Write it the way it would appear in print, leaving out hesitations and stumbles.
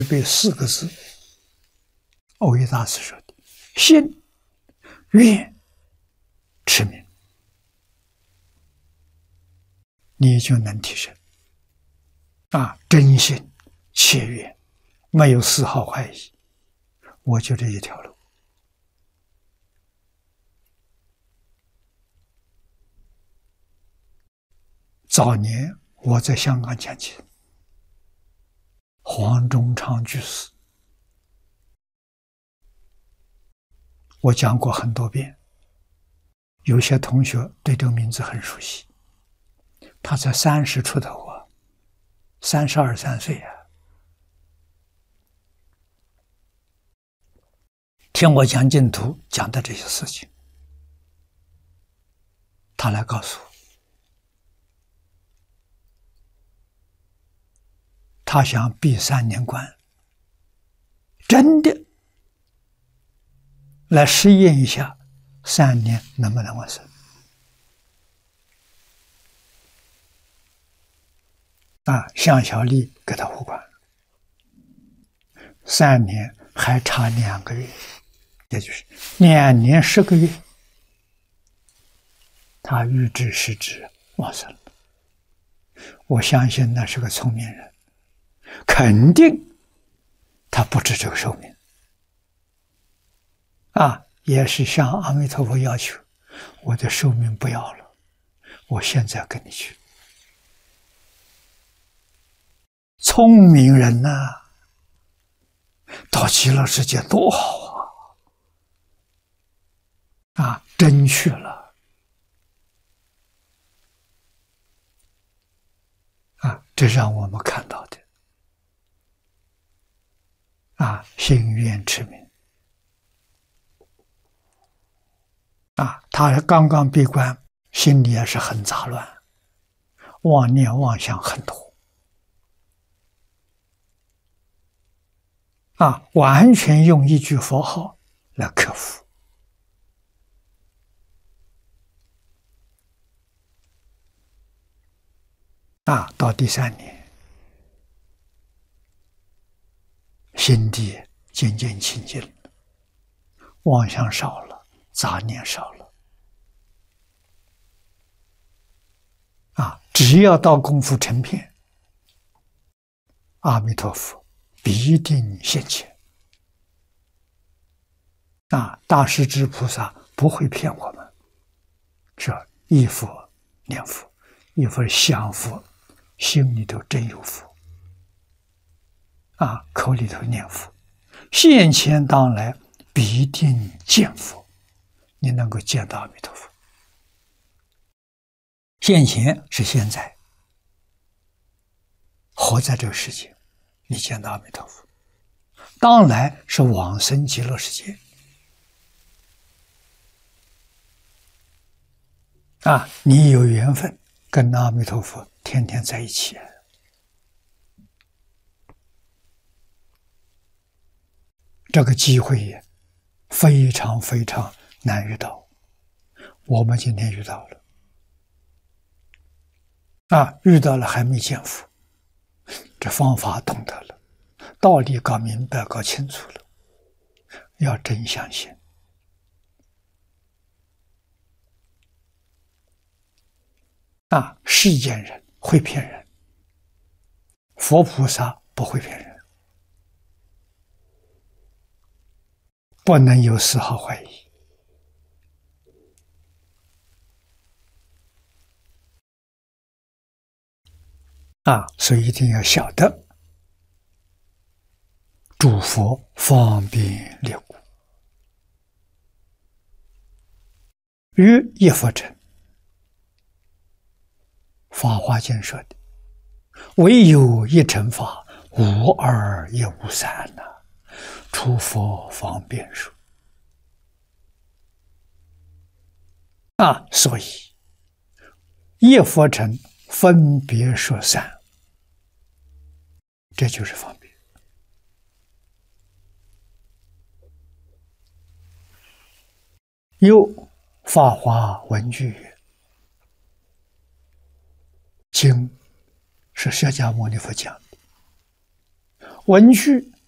被四个字，耦益大师说的：信、愿、持名，你就能提升。真心切愿，没有丝毫怀疑，我就这一条路。早年我在香港讲经，黄忠昌居士，我讲过很多遍，有些同学对这个名字很熟悉。他才30出头啊，32、3岁啊，听我讲净土讲的这些事情，他来告诉我，他想闭3年关，真的来试验一下3年能不能完成。向小丽给他护管，3年还差2个月，也就是2年10个月，他预知时至往生了。我相信那是个聪明人，肯定他不止这个寿命也是向阿弥陀佛要求，我的寿命不要了，我现在跟你去。聪明人到极乐世界多好真去了这让我们看到的心愿持名他刚刚闭关，心里也是很杂乱，妄念妄想很多完全用一句佛号来克服到第3年，心地渐渐清净了，妄想少了，杂念少了只要到功夫成片，阿弥陀佛必定现前大势至菩萨不会骗我们，说一佛念佛，一佛想佛，心里头真有佛口里头念佛，现前当来必定见佛，你能够见到阿弥陀佛。现前是现在，活在这个世界，你见到阿弥陀佛；当来是往生极乐世界你有缘分跟阿弥陀佛天天在一起这个机会也非常非常难遇到，我们今天遇到了遇到了还没见佛，这方法懂得了，道理搞明白搞清楚了，要真相信世间人会骗人，佛菩萨不会骗人，不能有丝毫怀疑所以一定要晓得诸佛方便列故，于一佛乘，法华经说的唯有一乘法，无二也无三诸佛方便说所以一佛乘分别说3，这就是方便又法华文具曰，经是释迦牟尼佛讲的， 文序